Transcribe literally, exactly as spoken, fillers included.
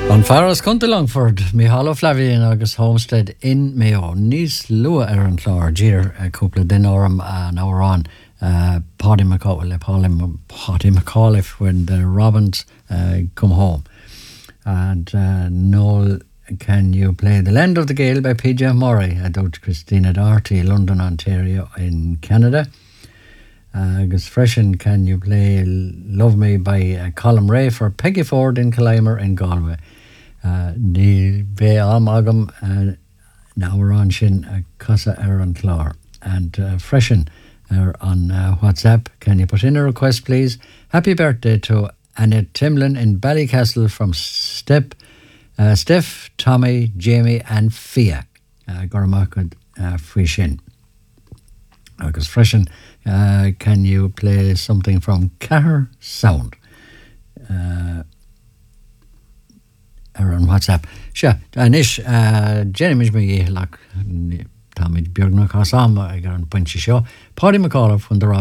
An fearras Cunta Longford, Micheál Ó Flavian agus Homestead in Mayo. Níos lua ar an chlár dír a cúpla den orm an árán uh, Paddy McAuliffe, Paddy McAuliffe when the Robins uh, come home. And uh, Noel, can you play The Land of the Gale by P J Murray? I doubt Christina Doherty, London, Ontario in Canada. Uh, agus freshen, can you play Love Me by uh, Colin Ray for Peggy Ford in Collimer in Galway? Ní bheith am agam na árán sin a casa ar an chlár. And uh, freshen are on uh, WhatsApp. Can you put in a request, please? Happy birthday to Annette Timlin in Ballycastle from Step, uh, Steph, Tommy, Jamie and Fia. Gormakad uh, Frishin. Agus freshen, uh, can you play something from Cahir Sound? Uh, or on WhatsApp. Sure, Anish, uh, Jenny Mijmi, like Tommy Björn Kasam, I got on Punchy Show. Paddy McAuliffe when the